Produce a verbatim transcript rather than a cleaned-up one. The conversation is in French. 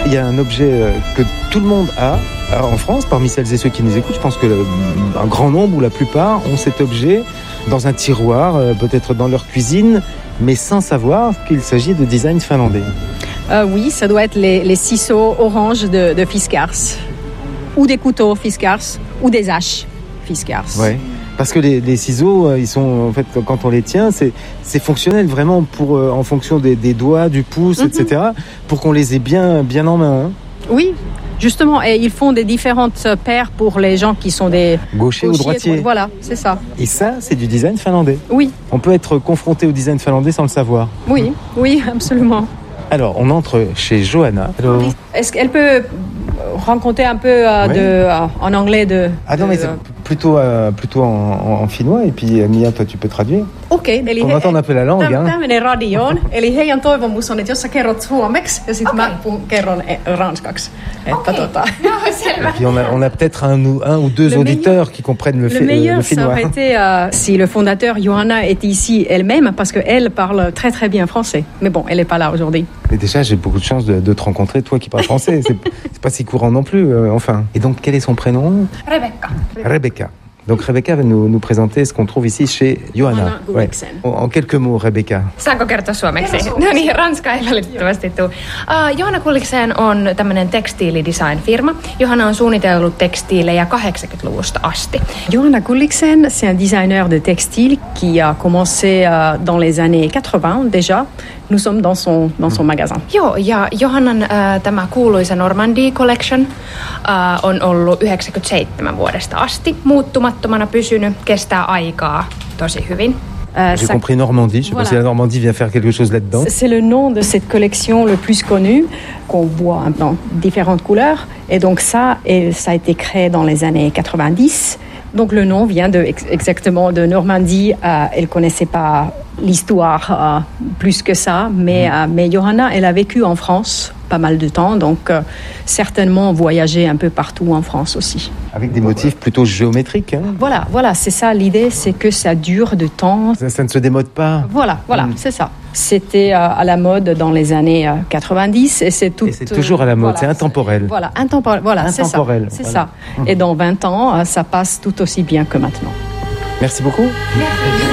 Il y a un objet euh, que tout le monde a euh, en France, parmi celles et ceux qui nous écoutent. Je pense que le, un grand nombre ou la plupart ont cet objet dans un tiroir, euh, peut-être dans leur cuisine, mais sans savoir qu'il s'agit de design finlandais. Euh, oui, ça doit être les, les ciseaux orange de, de Fiskars, ou des couteaux Fiskars, ou des haches Fiskars. Ouais. Parce que les, les ciseaux, ils sont en fait quand on les tient, c'est c'est fonctionnel vraiment pour euh, en fonction des, des doigts, du pouce, mm-hmm. et cetera, pour qu'on les ait bien bien en main. Hein. Oui. Justement, et ils font des différentes paires pour les gens qui sont des gauchers, gauchers ou droitiers. Voilà, c'est ça. Et ça, c'est du design finlandais. Oui. On peut être confronté au design finlandais sans le savoir. Oui, oui, absolument. Alors, on entre chez Johanna. Hello. Est-ce qu'elle peut raconter un peu euh, oui. de, euh, en anglais de... Ah non, de, mais c'est plutôt, euh, plutôt en, en, en finnois. Et puis, Mia, toi, tu peux traduire. Okei. Okay, on entend un peu la langue. Tämä hein. menee radioon. Eli heidän toivomus on, että jos sä kerrot suomeksi, ja sitten okay. mä kerron ranskaksi. Että okay. tota... Et puis, on a, on a peut-être un ou, un ou deux le auditeurs meilleur, qui comprennent le, le, fi- meilleur, le finnois. Ça aurait été euh, si le fondateur, Johanna, était ici elle-même, parce qu'elle parle très très bien français. Mais bon, elle n'est pas là aujourd'hui. Mais déjà, j'ai beaucoup de chance de, de te rencontrer, toi qui parles français. C'est, c'est pas si courant non plus, euh, enfin. Et donc, quel est son prénom ? Rebecca. Rebecca. Donc Rebecca va nous, nous présenter ce qu'on trouve ici chez Johanna. Ouais. En, en quelques mots, Rebecca. Saanko kertoa suomeksi? No niin, ranska ei valitettavasti tule. Uh, Johanna Gulliksen on tämmöinen tekstiilidesign-firma. Johanna on suunnitellut tekstiilejä kahdeksankymmentäluvusta asti. Johanna Gulliksen, c'est un designer de textile qui a commencé uh, dans les années quatre-vingts déjà. Nous sommes dans son, dans son magasin. Joo, ja Johannan äh, tämä kuuluisa Normandie Collection äh, on ollut yhdeksänkymmentäseitsemän vuodesta asti. Muuttumattomana pysynyt, kestää aikaa tosi hyvin. Euh, J'ai ça... compris Normandie, je sais voilà. pas si la Normandie vient faire quelque chose là-dedans. C'est le nom de cette collection le plus connue, qu'on voit dans différentes couleurs. Et donc ça, et ça a été créé dans les années quatre-vingt-dix. Donc le nom vient de, exactement de Normandie. Euh, elle ne connaissait pas l'histoire euh, plus que ça, mais, mmh. euh, mais Johanna, elle a vécu en France pas mal de temps, donc euh, certainement voyagé un peu partout en France aussi. Avec des motifs plutôt géométriques. Hein. Voilà, voilà, c'est ça l'idée, c'est que ça dure de temps. Ça, ça ne se démode pas. Voilà, voilà, mmh. c'est ça. C'était euh, à la mode dans les années euh, quatre-vingt-dix et c'est tout. Et c'est toujours à la mode, voilà, c'est intemporel. C'est, voilà, intemporel, voilà, intemporel, c'est ça. C'est voilà. ça. Mmh. Et dans vingt ans, euh, ça passe tout aussi bien que maintenant. Merci beaucoup. Merci.